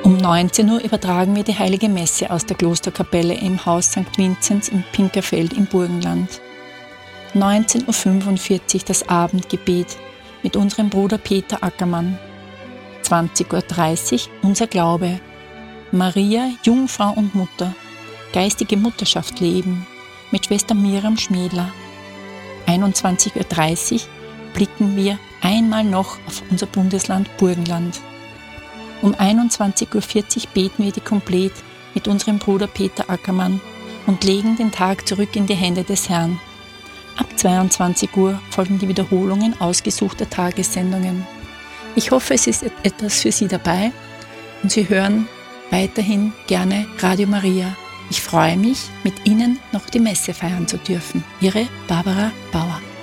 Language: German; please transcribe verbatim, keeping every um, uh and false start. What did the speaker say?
Um neunzehn Uhr übertragen wir die Heilige Messe aus der Klosterkapelle im Haus Sankt Vinzenz im Pinkerfeld im Burgenland. neunzehn Uhr fünfundvierzig das Abendgebet mit unserem Bruder Peter Ackermann. zwanzig Uhr dreißig unser Glaube. Maria, Jungfrau und Mutter. Geistige Mutterschaft leben mit Schwester Miriam Schmiedler. einundzwanzig Uhr dreißig blicken wir einmal noch auf unser Bundesland Burgenland. Um einundzwanzig Uhr vierzig beten wir die Komplet mit unserem Bruder Peter Ackermann und legen den Tag zurück in die Hände des Herrn. Ab zweiundzwanzig Uhr folgen die Wiederholungen ausgesuchter Tagessendungen. Ich hoffe, es ist etwas für Sie dabei und Sie hören weiterhin gerne Radio Maria. Ich freue mich, mit Ihnen noch die Messe feiern zu dürfen. Ihre Barbara Bauer.